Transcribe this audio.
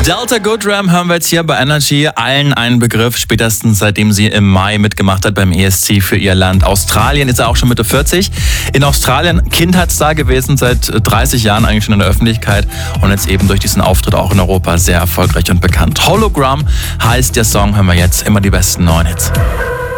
Delta Goodram hören wir jetzt hier bei Energy, allen ein Begriff, spätestens seitdem sie im Mai mitgemacht hat beim ESC für ihr Land. Australien ist er auch schon Mitte 40. In Australien Kindheitsstar gewesen, seit 30 Jahren eigentlich schon in der Öffentlichkeit und jetzt eben durch diesen Auftritt auch in Europa sehr erfolgreich und bekannt. Hologram heißt der Song, hören wir jetzt, immer die besten neuen Hits.